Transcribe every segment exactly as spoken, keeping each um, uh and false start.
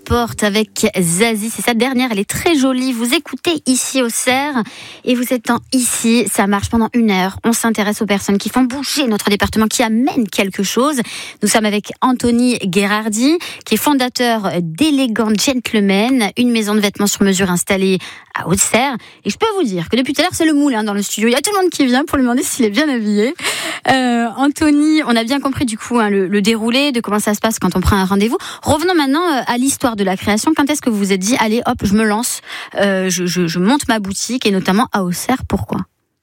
Laporte avec Zazie. C'est sa dernière, elle est très jolie. Vous écoutez Ici Auxerre et vous êtes en Ici, ça marche pendant une heure. On s'intéresse aux personnes qui font bouger notre département, qui amènent quelque chose. Nous sommes avec Anthony Gherardi, qui est fondateur d'Elegant Gentlemen, une maison de vêtements sur mesure installée à Auxerre. Et je peux vous dire que depuis tout à l'heure, c'est le moule hein, dans le studio. Il y a tout le monde qui vient pour lui demander s'il est bien habillé. Euh, Anthony, on a bien compris du coup hein, le, le déroulé de comment ça se passe quand on prend un rendez-vous. Revenons maintenant à l'histoire de la création. Quand est-ce que vous vous êtes dit, allez hop, je me lance, euh, je, je, je monte ma boutique et notamment à Auxerre, pourquoi ?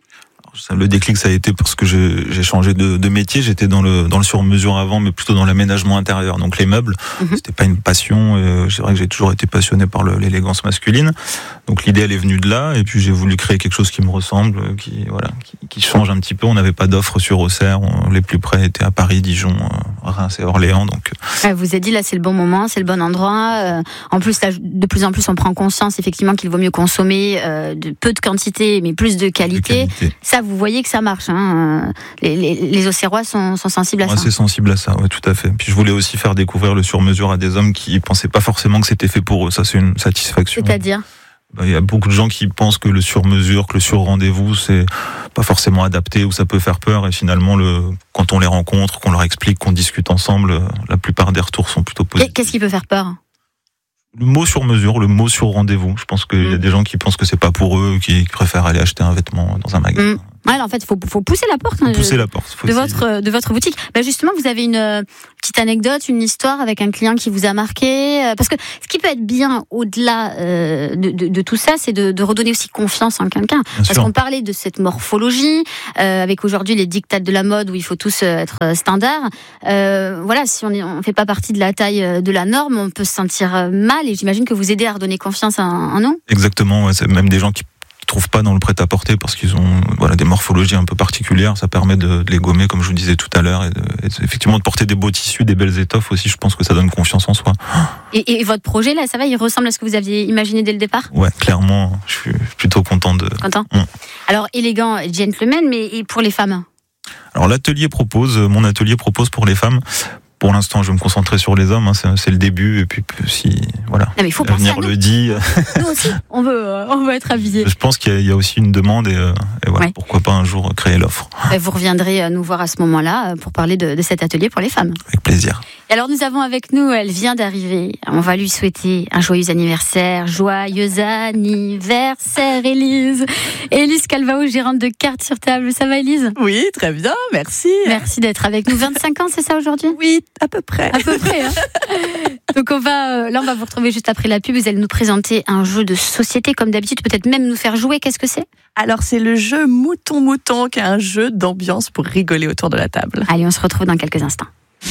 Le déclic, ça a été parce que j'ai, j'ai changé de, de métier. J'étais dans le dans le sur-mesure avant, mais plutôt dans l'aménagement intérieur. Donc les meubles, mmh. c'était pas une passion. Et c'est vrai que j'ai toujours été passionné par le, l'élégance masculine. Donc l'idée, elle est venue de là. Et puis j'ai voulu créer quelque chose qui me ressemble, qui voilà, qui, qui change un petit peu. On n'avait pas d'offres sur Auxerre. On, les plus près étaient à Paris, Dijon, Reims et Orléans. Donc ouais, vous avez dit là, c'est le bon moment, c'est le bon endroit. Euh, en plus, là, de plus en plus, on prend conscience effectivement qu'il vaut mieux consommer euh, de peu de quantité, mais plus de qualité. De qualité. Ça, vous voyez que ça marche. Hein. Les, les, les Auxerrois sont, sont sensibles à ouais, ça. C'est sensible à ça, oui, tout à fait. Puis je voulais aussi faire découvrir le sur-mesure à des hommes qui pensaient pas forcément que c'était fait pour eux. Ça, c'est une satisfaction. C'est-à-dire ? Il y a beaucoup de gens qui pensent que le sur-mesure, que le sur-rendez-vous, c'est pas forcément adapté ou ça peut faire peur. Et finalement, le, quand on les rencontre, qu'on leur explique, qu'on discute ensemble, la plupart des retours sont plutôt positifs. Qu'est-ce qui peut faire peur ? Le mot sur mesure, le mot sur rendez-vous. Je pense qu'il mmh. y a des gens qui pensent que c'est pas pour eux, qui préfèrent aller acheter un vêtement dans un magasin. Mmh. Ouais, alors en fait, il faut, faut pousser la porte. Faut pousser la porte. De votre, de votre boutique. Bah justement, vous avez une euh, petite anecdote, une histoire avec un client qui vous a marqué. Euh, parce que ce qui peut être bien au-delà euh, de, de, de tout ça, c'est de, de redonner aussi confiance en quelqu'un. Bien parce sûr. Qu'on parlait de cette morphologie, euh, avec aujourd'hui les dictats de la mode où il faut tous être standard. Euh, voilà, si on ne fait pas partie de la taille de la norme, on peut se sentir mal. Et j'imagine que vous aidez à redonner confiance en, en nous. Exactement, ouais, c'est même des gens qui trouvent pas dans le prêt-à-porter parce qu'ils ont voilà des morphologies un peu particulières. Ça permet de, de les gommer, comme je vous disais tout à l'heure, et, de, et de, effectivement de porter des beaux tissus, des belles étoffes aussi. Je pense que ça donne confiance en soi. Et, et votre projet là, ça va, il ressemble à ce que vous aviez imaginé dès le départ ? Ouais, clairement. Je suis plutôt content de. Content. Mmh. Alors Elegant Gentlemen, mais et pour les femmes ? Alors l'atelier propose, mon atelier propose pour les femmes. Pour l'instant, je vais me concentrer sur les hommes. Hein, c'est, c'est le début, et puis si voilà, non, mais il faut l'avenir le dit. Nous aussi, on veut, euh, on veut être habillés. Je pense qu'il y a, il y a aussi une demande, et, euh, et voilà, ouais. Pourquoi pas un jour créer l'offre. Vous reviendrez nous voir à ce moment-là pour parler de, de cet atelier pour les femmes. Avec plaisir. Et alors nous avons avec nous, elle vient d'arriver. On va lui souhaiter un joyeux anniversaire, joyeux anniversaire, Élise. Élise Calvao, gérante de Cartes sur Table. Ça va, Élise ? Oui, très bien, merci. Merci d'être avec nous. vingt-cinq ans, c'est ça aujourd'hui ? Oui. À peu près. À peu près. Hein. Donc on va, là on va vous retrouver juste après la pub. Vous allez nous présenter un jeu de société comme d'habitude, peut-être même nous faire jouer. Qu'est-ce que c'est ? Alors c'est le jeu Mouton Mouton, qui est un jeu d'ambiance pour rigoler autour de la table. Allez, on se retrouve dans quelques instants.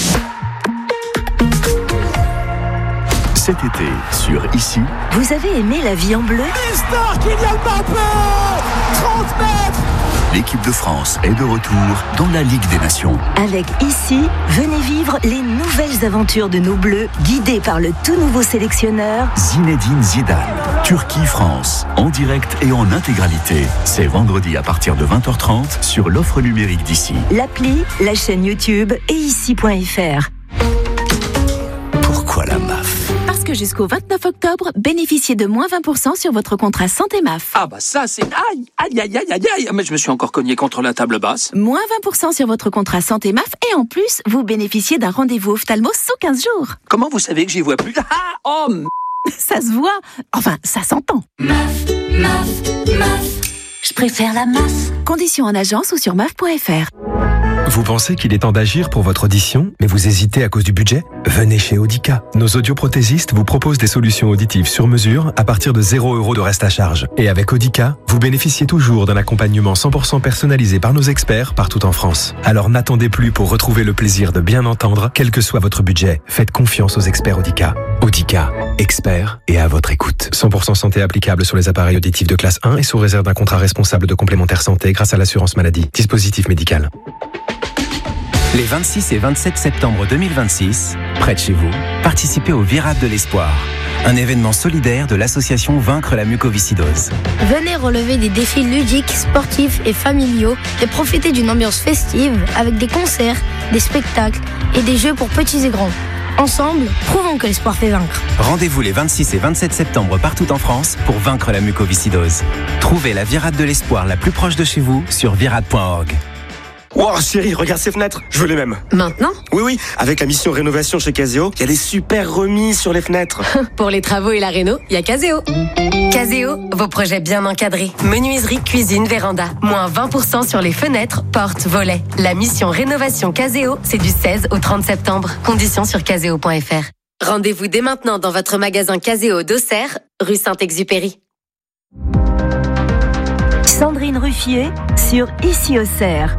Cet été, sur Ici. Vous avez aimé La vie en bleu ? Mister Kylian Mbappé, trente mètres. L'équipe de France est de retour dans la Ligue des Nations. Avec Ici, venez vivre les nouvelles aventures de nos Bleus, guidés par le tout nouveau sélectionneur Zinedine Zidane. Turquie-France, en direct et en intégralité. C'est vendredi à partir de vingt heures trente sur l'offre numérique d'Ici. L'appli, la chaîne YouTube et ici point f r. Pourquoi la M A F ? Parce que jusqu'au vingt-neuf octobre, bénéficiez de moins vingt pour cent sur votre contrat santé M A F. Ah bah ça c'est... Aïe, aïe, aïe, aïe, aïe, aïe. Mais je me suis encore cogné contre la table basse. Moins vingt pour cent sur votre contrat santé M A F et en plus, vous bénéficiez d'un rendez-vous ophtalmo sous quinze jours. Comment vous savez que j'y vois plus ? Ah, oh m... Ça se voit. Enfin, ça s'entend. M A F, M A F, M A F. Je préfère la M A F. Conditions en agence ou sur M A F point f r. Vous pensez qu'il est temps d'agir pour votre audition, mais vous hésitez à cause du budget ? Venez chez Audica. Nos audioprothésistes vous proposent des solutions auditives sur mesure à partir de zéro euro de reste à charge. Et avec Audica, vous bénéficiez toujours d'un accompagnement cent pour cent personnalisé par nos experts partout en France. Alors n'attendez plus pour retrouver le plaisir de bien entendre, quel que soit votre budget. Faites confiance aux experts Audica. Audica, experts et à votre écoute. cent pour cent santé applicable sur les appareils auditifs de classe un et sous réserve d'un contrat responsable de complémentaire santé grâce à l'assurance maladie. Dispositif médical. Les vingt-six et vingt-sept septembre deux mille vingt-six, près de chez vous, participez au Virade de l'Espoir, un événement solidaire de l'association Vaincre la mucoviscidose. Venez relever des défis ludiques, sportifs et familiaux et profiter d'une ambiance festive avec des concerts, des spectacles et des jeux pour petits et grands. Ensemble, prouvons que l'espoir fait vaincre. Rendez-vous les vingt-six et vingt-sept septembre partout en France pour vaincre la mucoviscidose. Trouvez la virade de l'espoir la plus proche de chez vous sur virade point org. Wow, chérie, regarde ces fenêtres, je veux les mêmes. Maintenant ? Oui, oui, avec la mission rénovation chez Caseo, il y a des super remises sur les fenêtres. Pour les travaux et la réno, il y a Caseo. Caseo, vos projets bien encadrés. Menuiserie, cuisine, véranda. Moins vingt pour cent sur les fenêtres, portes, volets. La mission rénovation Caseo, c'est du seize au trente septembre. Conditions sur caseo point f r. Rendez-vous dès maintenant dans votre magasin Caseo d'Auxerre, rue Saint-Exupéry. Sandrine Ruffier sur Ici Auxerre.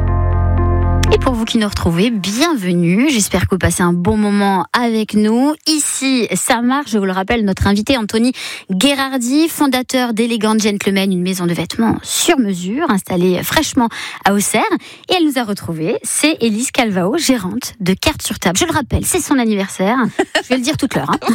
Et pour vous qui nous retrouvez, bienvenue. J'espère que vous passez un bon moment avec nous. Ici, ça marche. Je vous le rappelle, notre invité Anthony Gherardi, fondateur d'Elegant Gentleman, une maison de vêtements sur mesure, installée fraîchement à Auxerre. Et elle nous a retrouvés. C'est Élise Calvao, gérante de Cartes sur Table. Je le rappelle, c'est son anniversaire. Je vais le dire toute l'heure. Hein.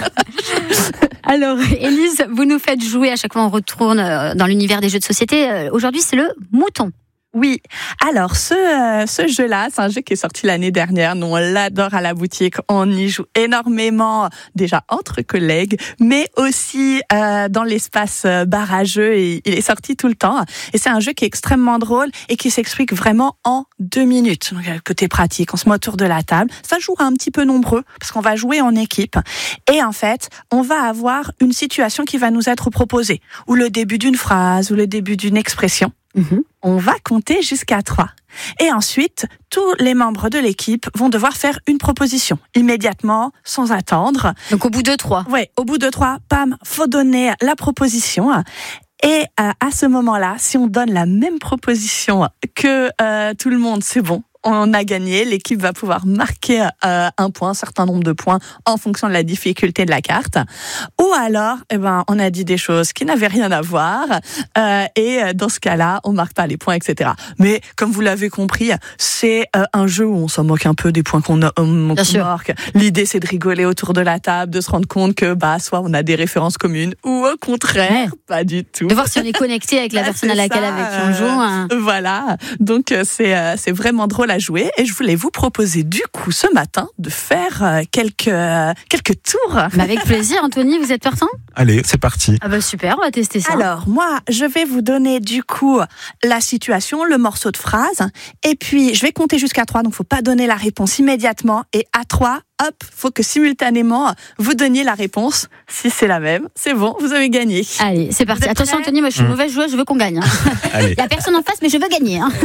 Alors, Élise, vous nous faites jouer à chaque fois on retourne dans l'univers des jeux de société. Aujourd'hui, c'est le mouton. Oui, alors ce, euh, ce jeu-là, c'est un jeu qui est sorti l'année dernière. Nous, on l'adore à la boutique. On y joue énormément, déjà entre collègues, mais aussi euh, dans l'espace bar à jeu. Et il est sorti tout le temps. Et c'est un jeu qui est extrêmement drôle et qui s'explique vraiment en deux minutes. Donc, côté pratique, on se met autour de la table. Ça joue un petit peu nombreux parce qu'on va jouer en équipe. Et en fait, on va avoir une situation qui va nous être proposée, ou le début d'une phrase, ou le début d'une expression. Mmh. On va compter jusqu'à trois. Et ensuite, tous les membres de l'équipe vont devoir faire une proposition immédiatement, sans attendre. Donc au bout de trois. Ouais, au bout de trois, pam, faut donner la proposition. Et euh, à ce moment-là, si on donne la même proposition que euh, tout le monde, c'est bon. On a gagné, l'équipe va pouvoir marquer euh, un point, un certain nombre de points en fonction de la difficulté de la carte. Ou alors, eh ben, on a dit des choses qui n'avaient rien à voir euh, et dans ce cas-là, on marque pas les points, et cetera. Mais comme vous l'avez compris, c'est euh, un jeu où on s'en moque un peu des points qu'on, a, on, qu'on marque. L'idée, c'est de rigoler autour de la table, de se rendre compte que bah soit on a des références communes ou au contraire, ouais. Pas du tout. De voir si on est connecté avec la ah, personne à laquelle ça, avec qui on joue. Hein. Voilà, donc c'est euh, c'est vraiment drôle à jouer et je voulais vous proposer du coup ce matin de faire quelques, quelques tours. Mais avec plaisir, Anthony, vous êtes partant ? Allez, c'est parti. Ah bah super, on va tester ça. Alors moi, je vais vous donner du coup la situation, le morceau de phrase et puis je vais compter jusqu'à trois, donc faut pas donner la réponse immédiatement et à trois, hop, faut que simultanément vous donniez la réponse. Si c'est la même, c'est bon, vous avez gagné. Allez, c'est parti. Attention Anthony, moi je suis mmh. mauvaise joueuse, je veux qu'on gagne. Hein. Il y a personne en face, mais je veux gagner. Hein.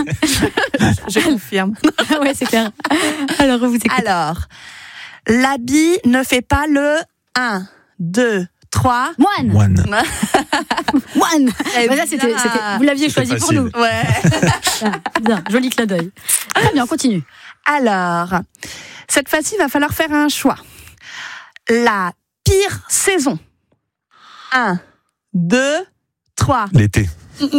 Je confirme. Ouais, c'est clair. Alors, vous écoutez. Alors, l'habit ne fait pas le un, deux, trois. Moine. Moine. Moine. Eh bah, ça, c'était, c'était, vous l'aviez c'était choisi facile. pour nous. Ouais. Bien, joli clin d'œil. Très bien, on continue. Alors, cette fois-ci, il va falloir faire un choix. La pire saison. Un, deux, trois. L'été.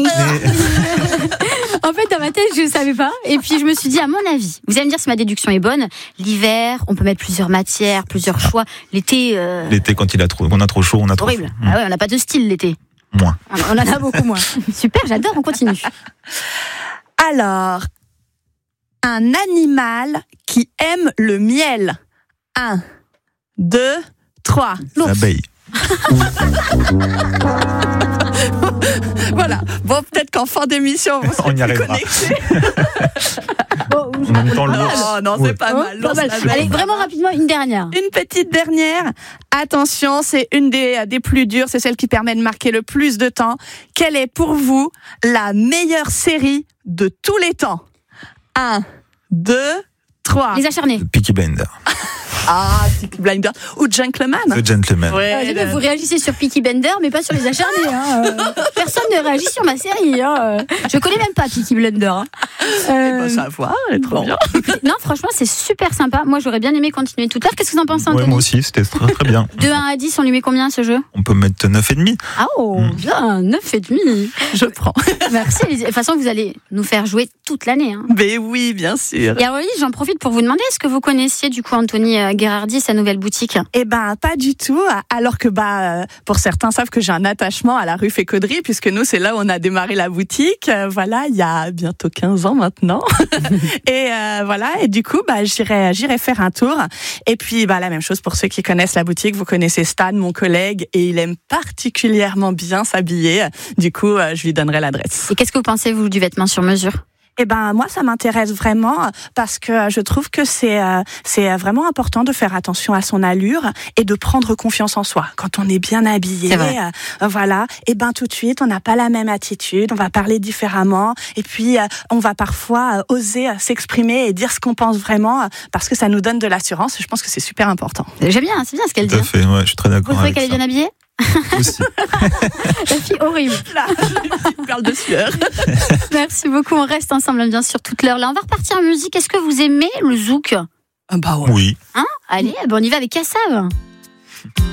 En fait, dans ma tête, je ne savais pas. Et puis, je me suis dit, à mon avis, vous allez me dire si ma déduction est bonne. L'hiver, on peut mettre plusieurs matières, plusieurs choix. L'été. Euh... L'été, quand il a trop, on a trop chaud, on a trop. Horrible. Chaud. Ah ouais, on n'a pas de style l'été. Moins. On en a beaucoup moins. Super, j'adore. On continue. Alors, un animal qui aime le miel. Un, deux, trois. L'abeille. Voilà. Bon, peut-être qu'en fin d'émission, vous serez on y arrivera. Connectés. En même temps, l'ours. Oh, non, c'est ouais. pas mal. Pas mal. Allez, vraiment rapidement, une dernière. Une petite dernière. Attention, c'est une des, des plus dures. C'est celle qui permet de marquer le plus de temps. Quelle est pour vous la meilleure série de tous les temps? Un, deux, trois. Les Acharnés. Peaky Blinders. Ah, Peaky Blinders ou Gentleman. The Gentleman. Ouais, euh, vous réagissez sur Peaky Blinders, mais pas sur Les Acharnés. Hein. Euh, personne ne réagit sur ma série. Hein. Je connais même pas Peaky Blinders. Hein. Euh, bah, ça va, elle est trop bon. Bien. Non, franchement, c'est super sympa. Moi, j'aurais bien aimé continuer tout à l'heure. Qu'est-ce que vous en pensez, Anthony? Ouais, moi aussi, c'était très très bien. De un à dix, on lui met combien ce jeu? On peut mettre neuf virgule cinq. Ah, oh, mmh. bien, neuf virgule cinq. Je prends. Merci. De toute façon, vous allez nous faire jouer toute l'année. Hein. Mais oui, bien sûr. Et alors, j'en profite pour vous demander, est-ce que vous connaissiez du coup Anthony Gherardi et sa nouvelle boutique? Eh ben, pas du tout. Alors que, bah, pour certains savent que j'ai un attachement à la rue Fécaudry, puisque nous, c'est là où on a démarré la boutique. Voilà, il y a bientôt quinze ans maintenant. et euh, voilà. Et du coup, bah, j'irai, j'irai faire un tour. Et puis, bah, la même chose pour ceux qui connaissent la boutique. Vous connaissez Stan, mon collègue, et il aime particulièrement bien s'habiller. Du coup, euh, je lui donnerai l'adresse. Et qu'est-ce que vous pensez, vous, du vêtement sur mesure? Eh ben, moi, ça m'intéresse vraiment parce que je trouve que c'est, euh, c'est vraiment important de faire attention à son allure et de prendre confiance en soi. Quand on est bien habillé, euh, voilà, et ben, tout de suite, on n'a pas la même attitude, on va parler différemment et puis, euh, on va parfois euh, oser euh, s'exprimer et dire ce qu'on pense vraiment euh, parce que ça nous donne de l'assurance. Je pense que c'est super important. J'aime bien, c'est bien ce qu'elle dit. Tout à fait, ouais, je suis très d'accord. Vous trouvez qu'elle est bien habillée? Aussi. La fille horrible. Là, une perle de sueur. Merci beaucoup. On reste ensemble bien sûr toute l'heure. Là, on va repartir en musique. Est-ce que vous aimez le zouk? Ah bah ouais. Oui. Hein? Allez, bon, on y va avec Kassav.